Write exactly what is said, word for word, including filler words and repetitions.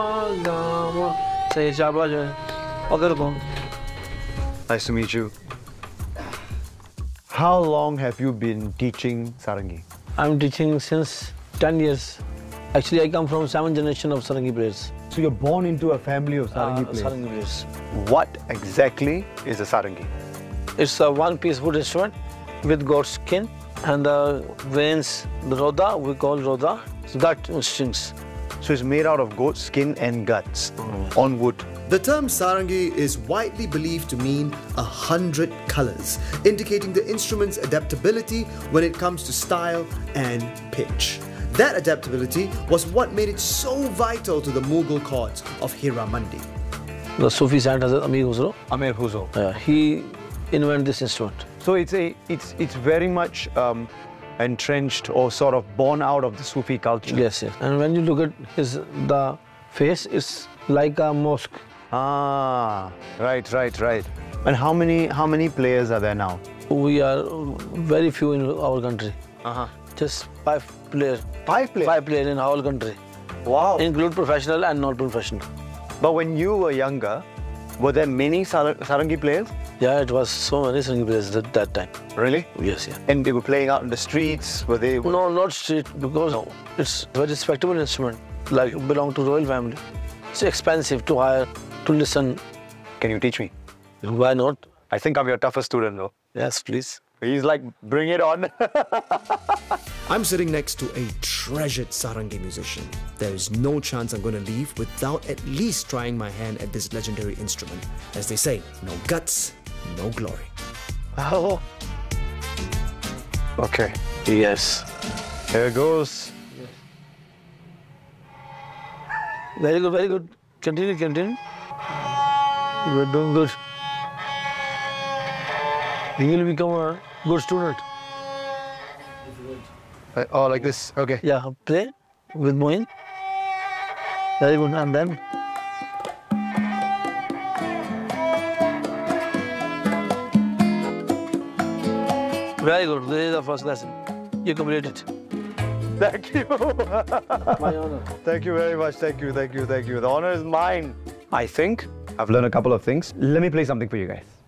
Nice to meet you. How long have you been teaching Sarangi? I'm teaching since ten years. Actually, I come from seven generation of Sarangi players. So you're born into a family of Sarangi uh, players? Sarangi players. What exactly is a Sarangi? It's a one-piece wood instrument with goat skin and the veins, the roda, we call roda, gut strings. So it's made out of goat skin and guts Mm. on wood. The term sarangi is widely believed to mean a hundred colors, indicating the instrument's adaptability when it comes to style and pitch. That adaptability was what made it so vital to the Mughal courts of Hiramandi. The Sufi saint Hazrat Amir Khusro, Amir Khusro. uh, he invented this instrument. So it's a it's it's very much um, entrenched or sort of born out of the Sufi culture. Yes, yes. And when you look at his the face, it's like a mosque. Ah, right, right, right. And how many how many players are there now? We are very few in our country. Uh-huh. Just five players. Five players? Five players in our country. Wow. Include professional and non-professional. But when you were younger, were there many sar Sarangi players? Yeah, it was so many Sarangi players at that time. Really? Yes, yeah. And they were playing out in the streets? Were they? No, not street, because no. It's a very respectable instrument. Like, belong to royal family. It's expensive to hire, to listen. Can you teach me? Why not? I think I'm your toughest student though. Yes, please. He's like, bring it on. I'm sitting next to a treasured sarangi musician. There is no chance I'm going to leave without at least trying my hand at this legendary instrument. As they say, no guts, no glory. Oh. Okay. Yes. Here goes. Very good, very good. Continue, continue. You're doing good. You will become a good student. Uh, oh, like this. Okay. Yeah, play with Moin. Very good, and then. Very good. This is the first lesson. You completed it. Thank you. My honor. Thank you very much. Thank you, thank you, thank you. The honor is mine. I think I've learned a couple of things. Let me play something for you guys.